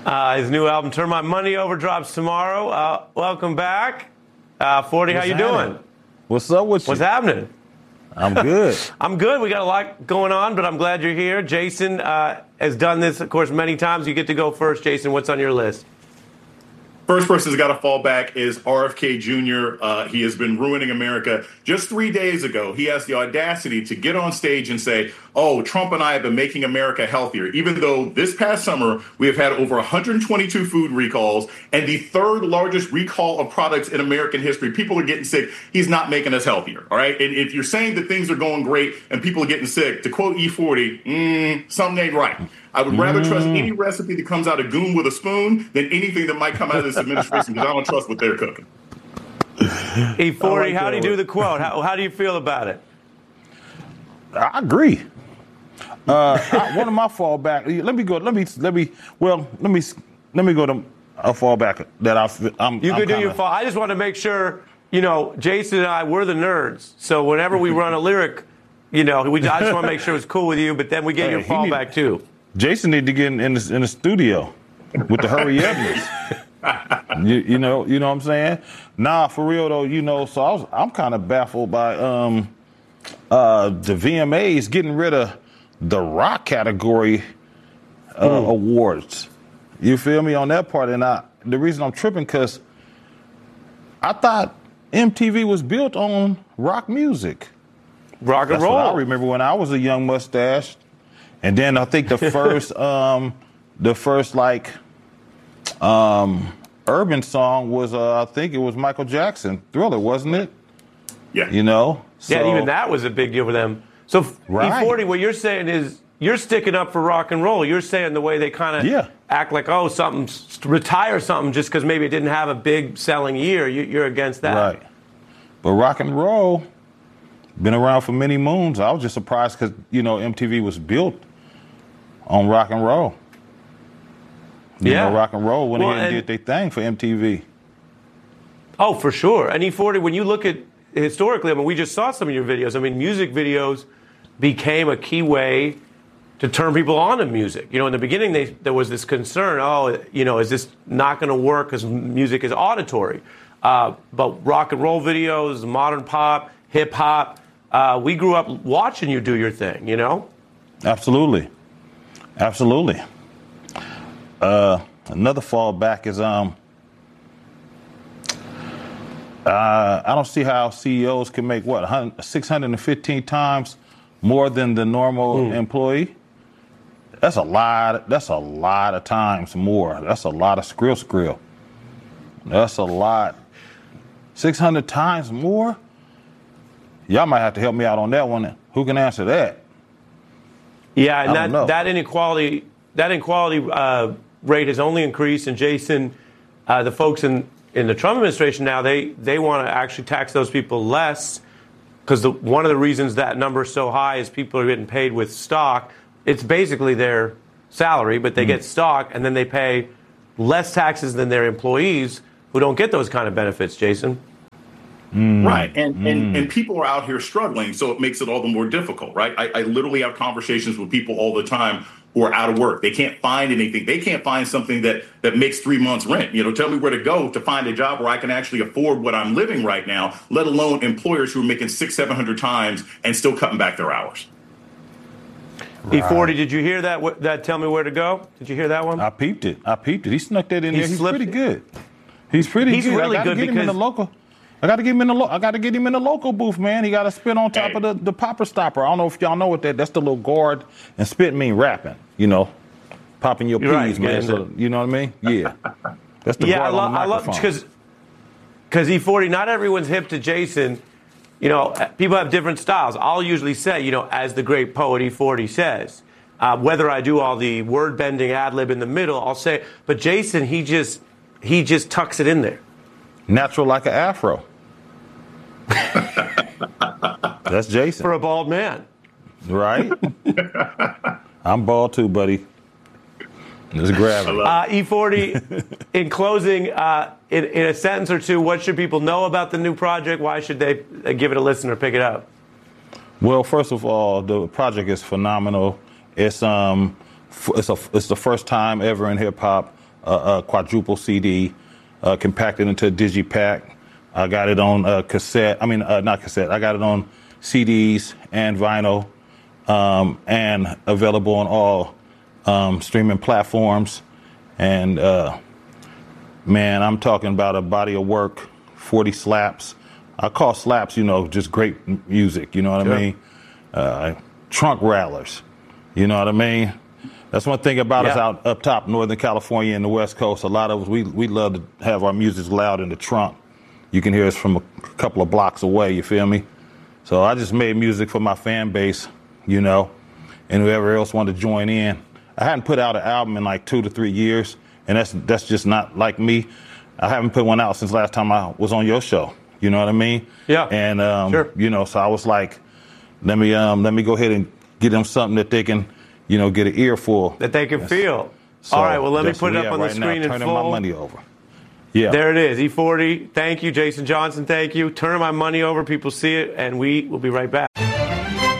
His new album, Turn My Money Over, drops tomorrow. Welcome back. 40, how you doing? What's up with you? What's happening? I'm good. I'm good. We got a lot going on, but I'm glad you're here. Jason has done this, of course, many times. You get to go first. Jason, what's on your list? First person who's got to fall back is RFK Jr. He has been ruining America. Just 3 days ago, he has the audacity to get on stage and say, oh, Trump and I have been making America healthier, even though this past summer we have had over 122 food recalls and the third largest recall of products in American history. People are getting sick. He's not making us healthier. All right. And if you're saying that things are going great and people are getting sick, to quote E40, something ain't right. I would rather trust any recipe that comes out of Goon with a spoon than anything that might come out of this administration because I don't trust what they're cooking. E40, how do you do the quote? How do you feel about it? I agree. One of my fallback. Let me go to a fallback that You can do your fall. I just want to make sure, Jason and I, we're the nerds. So whenever we run a lyric, I just want to make sure it's cool with you. But then we get your fallback too. Jason need to get in the studio with the hurry upness. you know what I'm saying? Nah, for real though, so I'm kind of baffled by the VMAs getting rid of the rock category awards. You feel me on that part? And the reason I'm tripping because I thought MTV was built on rock music. Rock and That's roll. What I remember when I was a young mustache. And then I think the first urban song was I think it was Michael Jackson, Thriller, wasn't it? Yeah. Yeah, even that was a big deal for them. So right. E40, what you're saying is you're sticking up for rock and roll. You're saying the way they kind of act like, retire something just because maybe it didn't have a big selling year. You're against that. Right. But rock and roll been around for many moons. I was just surprised because, MTV was built on rock and roll. Rock and roll went ahead and did their thing for MTV. Oh, for sure. And E40, when you look at historically, we just saw some of your videos. Music videos became a key way to turn people on to music. In the beginning, there was this concern, is this not going to work because music is auditory? But rock and roll videos, modern pop, hip hop, we grew up watching you do your thing, Absolutely. Another fallback is I don't see how CEOs can make 615 times more than the normal employee. That's a lot. That's a lot of times more. That's a lot of skrill. That's a lot. 600 times more? Y'all might have to help me out on that one. Who can answer that? Yeah, and that inequality rate has only increased. And Jason, the folks in the Trump administration now, they want to actually tax those people less because one of the reasons that number is so high is people are getting paid with stock. It's basically their salary, but they get stock, and then they pay less taxes than their employees who don't get those kind of benefits, Jason. Right. And people are out here struggling, so it makes it all the more difficult, right? I literally have conversations with people all the time who are out of work. They can't find anything. They can't find something that makes 3 months rent. Tell me where to go to find a job where I can actually afford what I'm living right now, let alone employers who are making 600-700 times and still cutting back their hours. Right. E40, did you hear that Tell Me Where to Go? Did you hear that one? I peeped it. He snuck that in there. He's pretty good. He's pretty good. Really good because I got to get him in the local booth, man. He got to spit on top of the popper stopper. I don't know if y'all know what that's the little gourd, and spit mean rapping, popping your peas, man. So, you know what I mean? Yeah. That's the gourd on the microphone. Because E40, not everyone's hip to Jason. People have different styles. I'll usually say, as the great poet E40 says, whether I do all the word bending ad lib in the middle, I'll say, but Jason, he just tucks it in there. Natural like an afro. That's Jason. For a bald man. Right? I'm bald too, buddy. It's gravity. E40, in closing, in a sentence or two, what should people know about the new project? Why should they give it a listen or pick it up? Well, first of all, the project is phenomenal. It's the first time ever in hip hop a quadruple CD, compacted into a digipack. I got it on cassette. I mean, not cassette. I got it on CDs and vinyl, and available on all streaming platforms. And man, I'm talking about a body of work, 40 slaps. I call slaps, just great music. You know what I mean? Trunk rattlers. You know what I mean? That's one thing about us out up top, Northern California and the West Coast. A lot of us, we love to have our music loud in the trunk. You can hear us from a couple of blocks away, you feel me? So I just made music for my fan base, and whoever else wanted to join in. I hadn't put out an album in like 2 to 3 years, and that's just not like me. I haven't put one out since last time I was on your show. You know what I mean? Yeah. And sure. So I was like, let me go ahead and get them something that they can, get an earful. That they can feel. So all right, well, let me put it up on the screen in full. Turning my money over. Yeah. There it is, E40. Thank you, Jason Johnson. Thank you. Turning my money over. People see it, and we will be right back.